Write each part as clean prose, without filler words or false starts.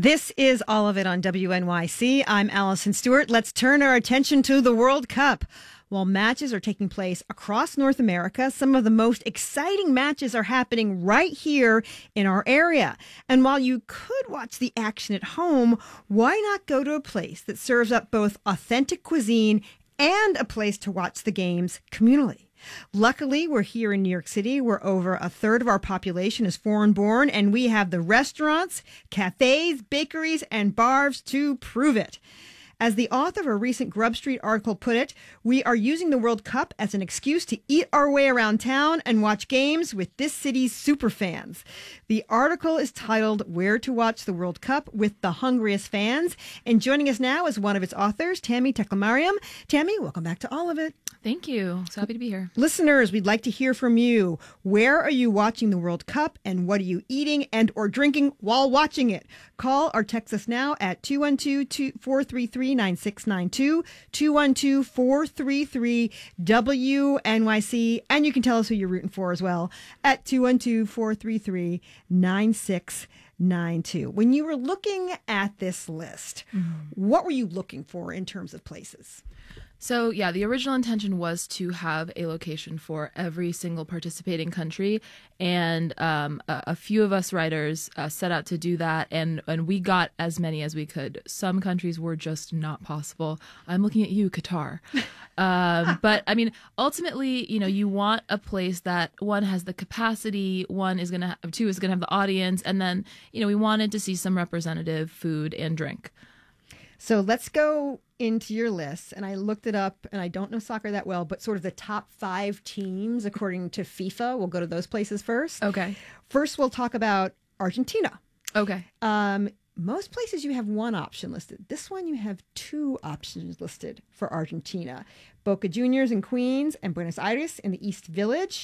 This is All of It on WNYC. I'm Allison Stewart. Let's turn our attention to the World Cup. While matches are taking place across North America, some of the most exciting matches are happening right here in our area. And while you could watch the action at home, why not go to a place that serves up both authentic cuisine and a place to watch the games communally? Luckily, we're here in New York City, where over a third of our population is foreign-born, and we have the restaurants, cafes, bakeries, and bars to prove it. As the author of a recent Grub Street article put it, we are using the World Cup as an excuse to eat our way around town and watch games with this city's superfans. The article is titled Where to Watch the World Cup with the Hungriest Fans. And joining us now is one of its authors, Tammy Teklemariam. Tammy, welcome back to All of It. Thank you. So happy to be here. Listeners, we'd like to hear from you. Where are you watching the World Cup, and what are you eating and or drinking while watching it? Call or text us now at 212-433-9692, 212-433-WNYC, and you can tell us who you're rooting for as well at 212-433-9692. When you were looking at this list, what were you looking for in terms of places? So, yeah, the original intention was to have a location for every single participating country. And a few of us writers set out to do that. And we got as many as we could. Some countries were just not possible. I'm looking at you, Qatar. But, I mean, ultimately, you want a place that, one, has the capacity, two is going to have the audience. And then, we wanted to see some representative food and drink. So let's go into your list, and I looked it up, and I don't know soccer that well, but sort of the top 5 teams according to FIFA. We'll go to those places first. Okay. First, we'll talk about Argentina. Okay. Most places you have one option listed. This one you have 2 options listed for Argentina. Boca Juniors in Queens and Buenos Aires in the East Village.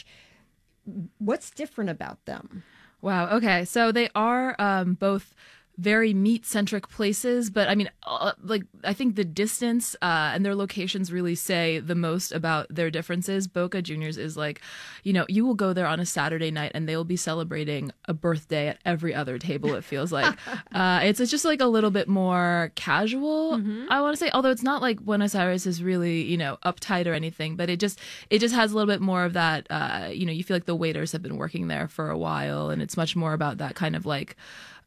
What's different about them? Wow. Okay. So they are both very meat-centric places, but I mean, I think the distance and their locations really say the most about their differences. Boca Juniors is like, you will go there on a Saturday night and they will be celebrating a birthday at every other table, it feels like. It's just like a little bit more casual, I want to say, although it's not like Buenos Aires is really, uptight or anything, but it just has a little bit more of that, you feel like the waiters have been working there for a while, and it's much more about that kind of like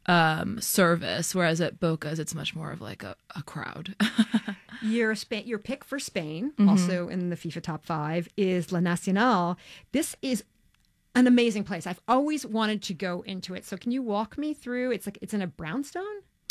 service, whereas at Boca's it's much more of like a crowd. Your pick for Spain, also in the FIFA top 5, is La Nacional. This is an amazing place. I've always wanted to go into it. So can you walk me through? It's in a brownstone?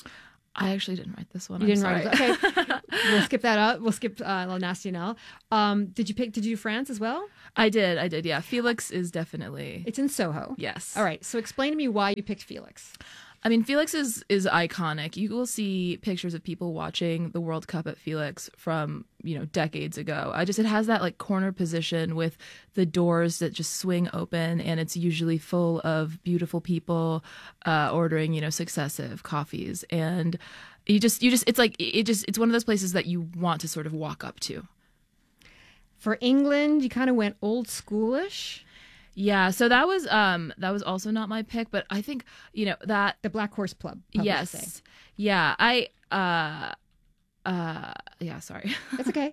I actually didn't write this one. You didn't write it. Okay. We'll skip that out. We'll skip La Nacional. Did you do France as well? I did. Yeah. Felix is definitely. It's in Soho. Yes. All right. So explain to me why you picked Felix. I mean, Felix is iconic. You will see pictures of people watching the World Cup at Felix from, decades ago. It has that like corner position with the doors that just swing open, and it's usually full of beautiful people ordering, successive coffees. And it's one of those places that you want to sort of walk up to. For England, you kind of went old schoolish. Yeah, so that was also not my pick, but I think that the Black Horse Pub. Yes, yeah, sorry, that's okay.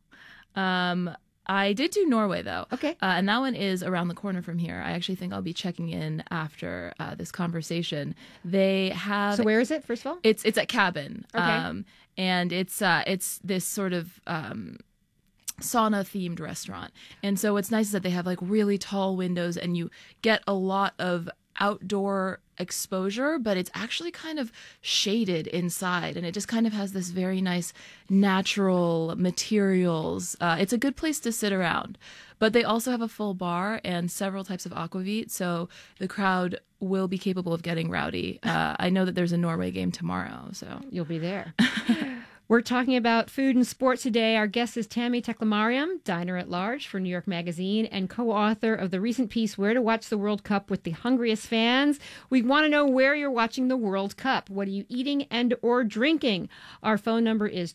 I did do Norway though. Okay, and that one is around the corner from here. I actually think I'll be checking in after this conversation. They have. So where is it? First of all, it's at Cabin. Okay, and it's this sort of sauna themed restaurant, and so what's nice is that they have like really tall windows and you get a lot of outdoor exposure, but it's actually kind of shaded inside, and it just kind of has this very nice natural materials. It's a good place to sit around, but they also have a full bar and several types of aquavit, so the crowd will be capable of getting rowdy. I know that there's a Norway game tomorrow, so you'll be there. We're talking about food and sports today. Our guest is Tammy Teklemariam, diner at large for New York Magazine and co-author of the recent piece, Where to Watch the World Cup with the Hungriest Fans. We want to know where you're watching the World Cup. What are you eating and or drinking? Our phone number is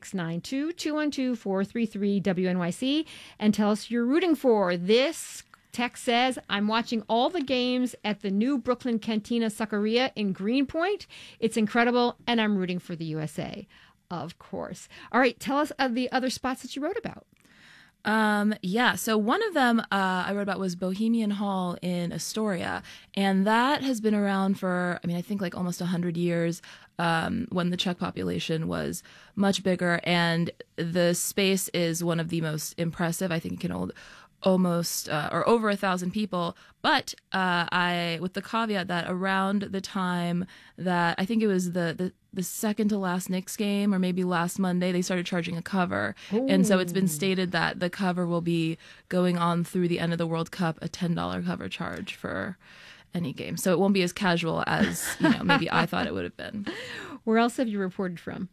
212-433-9692, 212-433-WNYC, and tell us who you're rooting for. This Tex says, I'm watching all the games at the new Brooklyn Cantina Suckeria in Greenpoint. It's incredible, and I'm rooting for the USA, of course. All right, tell us the other spots that you wrote about. Yeah, so one of them I wrote about was Bohemian Hall in Astoria, and that has been around for, I think like almost 100 years, when the Czech population was much bigger, and the space is one of the most impressive. I think it can hold almost or over 1,000 people, but with the caveat that around the time that I think it was the second to last Knicks game, or maybe last Monday, they started charging a cover. Ooh. And so it's been stated that the cover will be going on through the end of the World Cup, a $10 cover charge for any game. So it won't be as casual as maybe I thought it would have been. Where else have you reported from?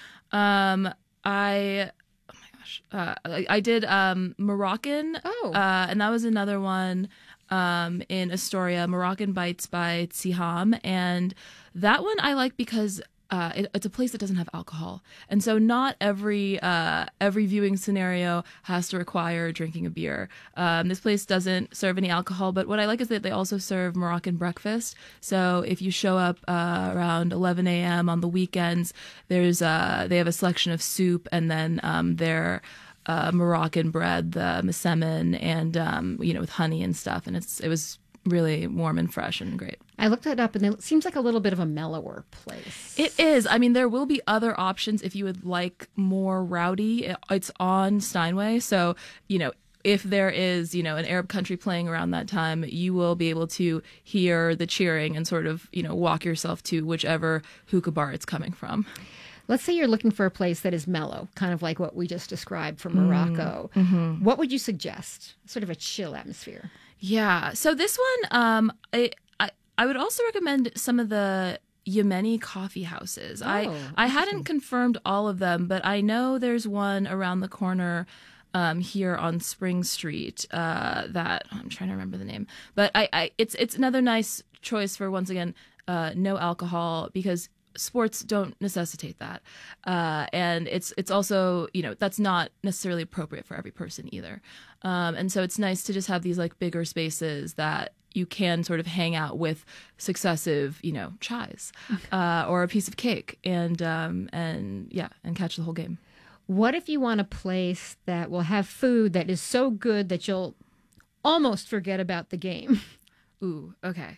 I did Moroccan, and that was another one in Astoria, Moroccan Bites by Tsiham, and that one I like because it's a place that doesn't have alcohol, and so not every viewing scenario has to require drinking a beer. This place doesn't serve any alcohol, but what I like is that they also serve Moroccan breakfast. So if you show up around 11 a.m. on the weekends, they have a selection of soup, and then their Moroccan bread, the mesemen, and with honey and stuff, and it was really warm and fresh and great. I looked it up, and it seems like a little bit of a mellower place. It is. There will be other options if you would like more rowdy. It's on Steinway, so if there is an Arab country playing around that time, you will be able to hear the cheering and sort of walk yourself to whichever hookah bar it's coming from. Let's say you're looking for a place that is mellow, kind of like what we just described for Morocco. Mm-hmm. What would you suggest? Sort of a chill atmosphere. Yeah. So this one, I would also recommend some of the Yemeni coffee houses. I hadn't confirmed all of them, but I know there's one around the corner here on Spring Street that I'm trying to remember the name. But it's another nice choice for, once again, no alcohol, because sports don't necessitate that, and it's also that's not necessarily appropriate for every person either, and so it's nice to just have these like bigger spaces that you can sort of hang out with successive chais or a piece of cake and catch the whole game. What if you want a place that will have food that is so good that you'll almost forget about the game? Ooh, okay.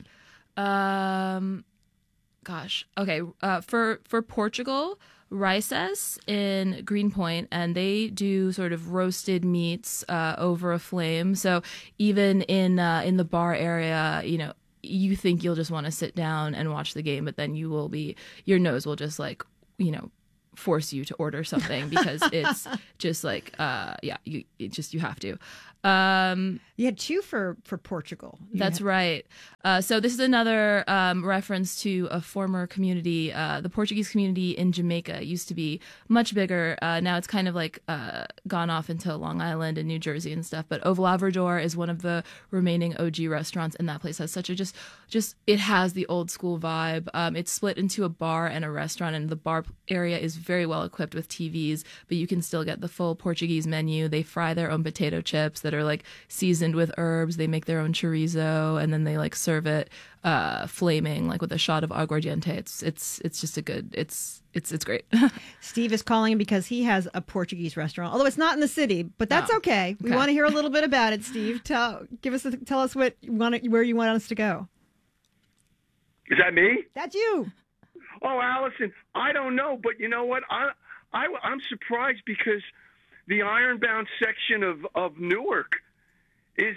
Gosh. Okay. For Portugal, Rices in Greenpoint, and they do sort of roasted meats over a flame. So even in the bar area, you think you'll just want to sit down and watch the game, but then your nose will just force you to order something because it's just like you have to. You had two for Portugal. That's right. So this is another reference to a former community. The Portuguese community in Jamaica used to be much bigger. Now it's kind of like gone off into Long Island and New Jersey and stuff. But O Lavrador is one of the remaining OG restaurants, and that place has such a just it has the old school vibe. It's split into a bar and a restaurant, and the bar area is very well equipped with TVs, but you can still get the full Portuguese menu. They fry their own potato chips that are like seasoned with herbs. They make their own chorizo, and then they like serve it flaming, like with a shot of aguardiente. It's just a good. It's great. Steve is calling because he has a Portuguese restaurant, although it's not in the city, but that's okay. We want to hear a little bit about it, Steve. Tell us where you want us to go. Is that me? That's you. Oh, Allison, I don't know, but you know what? I'm surprised because the Ironbound section of Newark is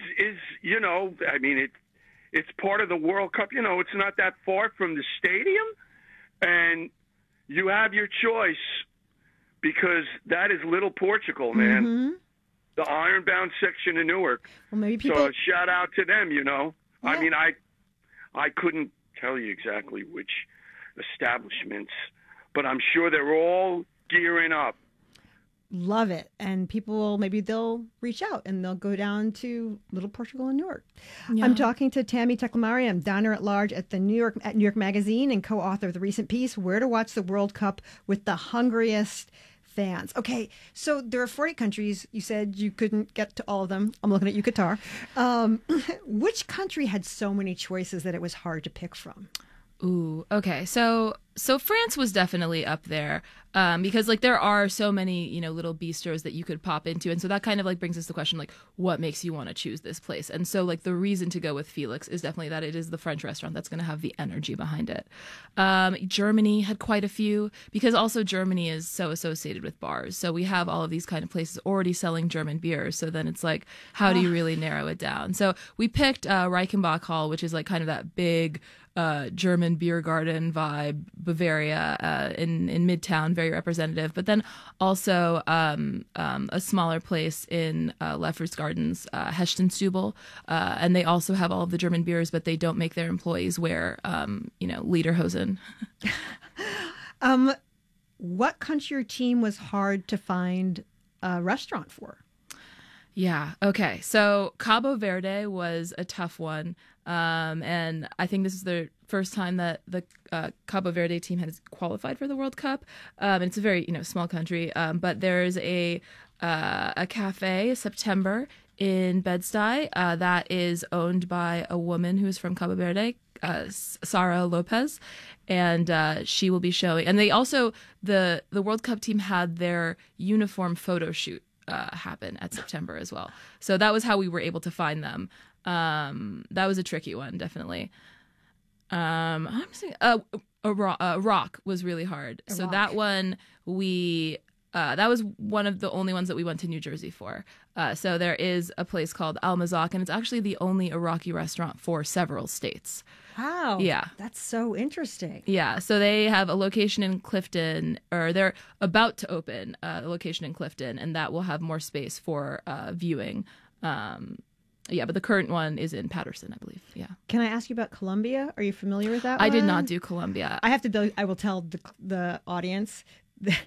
it's part of the World Cup. It's not that far from the stadium, and you have your choice because that is Little Portugal, man. Mm-hmm. The Ironbound section of Newark. Well, maybe people. So shout out to them. Yeah. I couldn't tell you exactly which establishments, but I'm sure they're all gearing up. Love it. And people, maybe they'll reach out and they'll go down to Little Portugal in Newark. Yeah. I'm talking to Tammy Teklemariam, diner at large at New York Magazine and co-author of the recent piece, Where to Watch the World Cup with the Hungriest fans. Okay, so there are 48 countries. You said you couldn't get to all of them. I'm looking at you, Qatar. Which country had so many choices that it was hard to pick from? Ooh, okay. So France was definitely up there because like there are so many, little bistros that you could pop into. And so that kind of like brings us to the question, like, what makes you want to choose this place? And so like the reason to go with Felix is definitely that it is the French restaurant that's going to have the energy behind it. Germany had quite a few because also Germany is so associated with bars. So we have all of these kind of places already selling German beers. So then it's like, how do you really narrow it down? So we picked Reichenbach Hall, which is like kind of that big German beer garden vibe, Bavaria in Midtown, very representative. But then also a smaller place in Lefferts Gardens, Hechtenstubel, and they also have all of the German beers, but they don't make their employees wear, lederhosen. What country or team was hard to find a restaurant for? Yeah. Okay. So Cabo Verde was a tough one. And I think this is the first time that the Cabo Verde team has qualified for the World Cup. And it's a very, small country. But there's a cafe, September, in Bed-Stuy that is owned by a woman who is from Cabo Verde, Sara Lopez. And she will be showing. And they also, the World Cup team had their uniform photo shoot happen at September as well. So that was how we were able to find them. That was a tricky one, definitely. I'm saying Rock was really hard. So that one that was one of the only ones that we went to New Jersey for. So there is a place called Al Mazak, and it's actually the only Iraqi restaurant for several states. Wow. Yeah. That's so interesting. Yeah. So they have a location in Clifton, or they're about to open a location in Clifton, and that will have more space for viewing. Yeah, but the current one is in Patterson, I believe. Yeah. Can I ask you about Colombia? Are you familiar with that I one? did not do Colombia. I will tell the audience that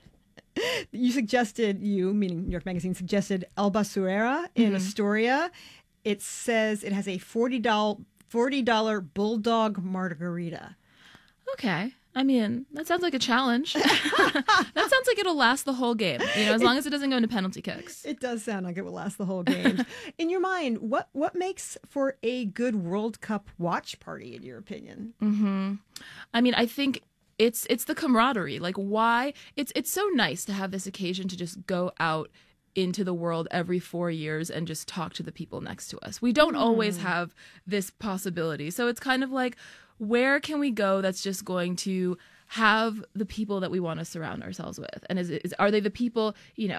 you, meaning New York Magazine, suggested El Basurera in Astoria. It says it has a $40 bulldog margarita. Okay. I mean, that sounds like a challenge. That sounds like it'll last the whole game, as long as it doesn't go into penalty kicks. It does sound like it will last the whole game. In your mind, what makes for a good World Cup watch party, in your opinion? Mm-hmm. I mean, I think it's the camaraderie. Like, why? It's so nice to have this occasion to just go out into the world every 4 years and just talk to the people next to us. We don't always have this possibility. So it's kind of like, where can we go that's just going to have the people that we want to surround ourselves with? And are they the people,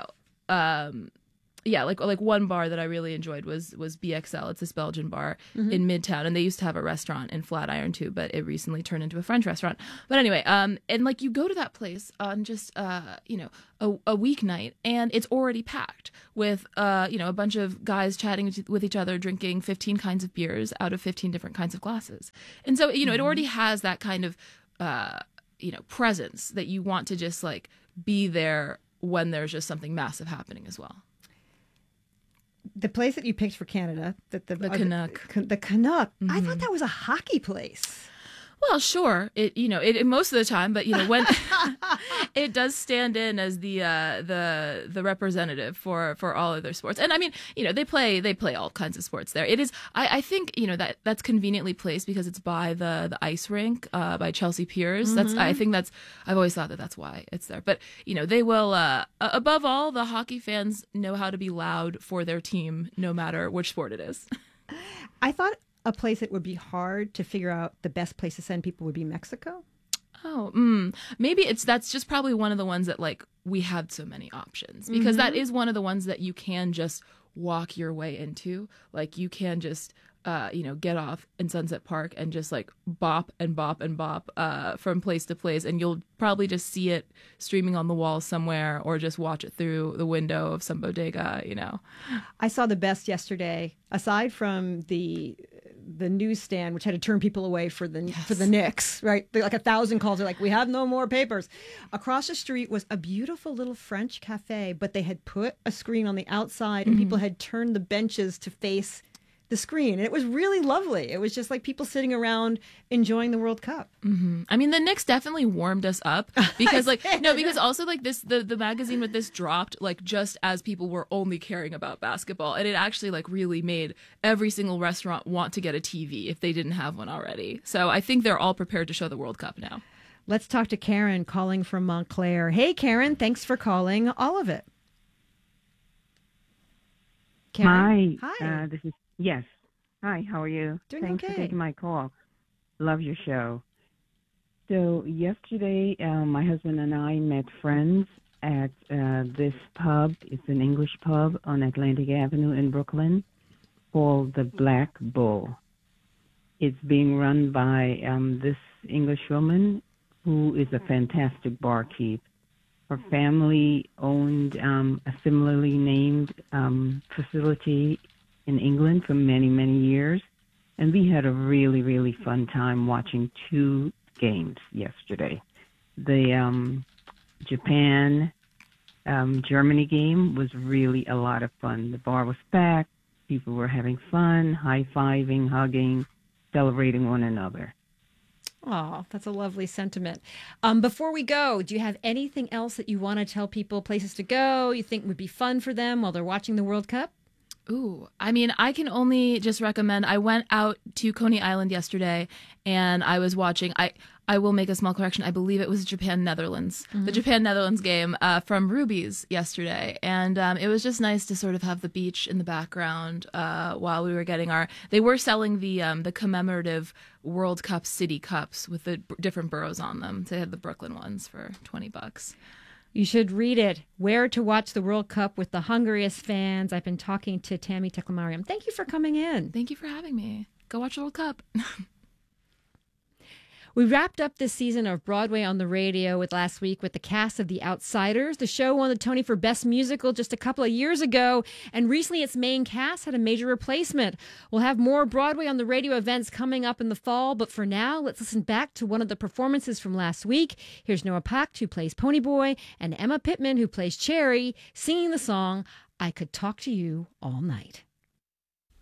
like one bar that I really enjoyed was BXL. It's this Belgian bar in Midtown, and they used to have a restaurant in Flatiron too, but it recently turned into a French restaurant. But anyway, and like you go to that place on just a weeknight, and it's already packed with a bunch of guys chatting with each other, drinking 15 kinds of beers out of 15 different kinds of glasses, and so it already has that kind of presence that you want to just like be there when there's just something massive happening as well. The place that you picked for Canada, the Canuck. The Canuck. I thought that was a hockey place. Well, sure. It most of the time, but when it does stand in as the representative for all of their sports. And I mean, they play all kinds of sports there. It is I think, that's conveniently placed because it's by the ice rink by Chelsea Piers. I've always thought that's why it's there. But, they will above all, the hockey fans know how to be loud for their team no matter which sport it is. I thought a place that would be hard to figure out the best place to send people would be Mexico. Oh, maybe that's just probably one of the ones that like we had so many options, because that is one of the ones that you can just walk your way into. Like you can just get off in Sunset Park and just like bop and bop and bop from place to place, and you'll probably just see it streaming on the wall somewhere, or just watch it through the window of some bodega. I saw the best yesterday, aside from the newsstand, which had to turn people away for the Knicks, right? Like 1,000 calls. They're like, we have no more papers. Across the street was a beautiful little French cafe, but they had put a screen on the outside, and people had turned the benches to face the screen. And it was really lovely. It was just like people sitting around enjoying the World Cup. Mm-hmm. I mean, the Knicks definitely warmed us up because because also like this, the magazine with this dropped like just as people were only caring about basketball. And it actually like really made every single restaurant want to get a TV if they didn't have one already. So I think they're all prepared to show the World Cup now. Let's talk to Karen calling from Montclair. Hey, Karen, thanks for calling all of it. Karen? Hi. Yes. Hi, how are you? Thanks for taking my call. Love your show. So yesterday, my husband and I met friends at this pub. It's an English pub on Atlantic Avenue in Brooklyn called the Black Bull. It's being run by this English woman who is a fantastic barkeep. Her family owned a similarly named facility in England for many, many years. And we had a really, really fun time watching 2 games yesterday. The Japan-Germany game was really a lot of fun. The bar was packed. People were having fun, high-fiving, hugging, celebrating one another. Oh, that's a lovely sentiment. Before we go, do you have anything else that you want to tell people, places to go, you think would be fun for them while they're watching the World Cup? Ooh, I mean, I can only just recommend. I went out to Coney Island yesterday and I was watching. I will make a small correction. I believe it was Japan-Netherlands, the Japan-Netherlands game from Ruby's yesterday. And it was just nice to sort of have the beach in the background while we were getting they were selling the commemorative World Cup city cups with the different boroughs on them. They had the Brooklyn ones for $20. You should read it. Where to Watch the World Cup with the Hungriest Fans. I've been talking to Tammy Teklemariam. Thank you for coming in. Thank you for having me. Go watch the World Cup. We wrapped up this season of Broadway on the Radio last week with the cast of The Outsiders. The show won the Tony for Best Musical just a couple of years ago, and recently its main cast had a major replacement. We'll have more Broadway on the Radio events coming up in the fall, but for now, let's listen back to one of the performances from last week. Here's Noah Pacht, who plays Ponyboy, and Emma Pittman, who plays Cherry, singing the song, I Could Talk to You All Night.